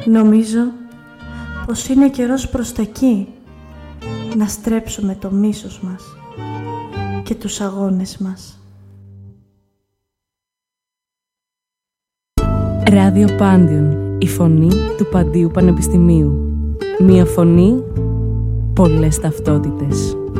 Νομίζω πως είναι καιρός προς τα εκεί να στρέψουμε το μίσος μας και τους αγώνες μας. Ράδιο Πάντιον, η φωνή του Παντίου Πανεπιστημίου. Μία φωνή, πολλές ταυτότητες.